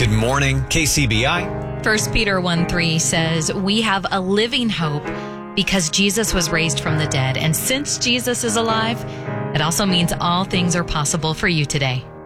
Good morning, KCBI. 1 Peter 1:3 says, we have a living hope because Jesus was raised from the dead. And since Jesus is alive, it also means all things are possible for you today.